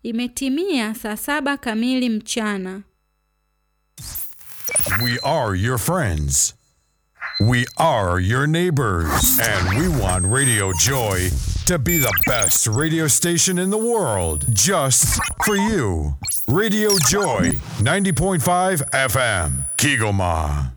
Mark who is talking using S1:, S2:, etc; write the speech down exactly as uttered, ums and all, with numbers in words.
S1: Imetimia saa saba kamili mchana.
S2: We are your friends. We are your neighbors. And we want Radio Joy to be the best radio station in the world just for you. Radio Joy ninety point five F M, Kigoma.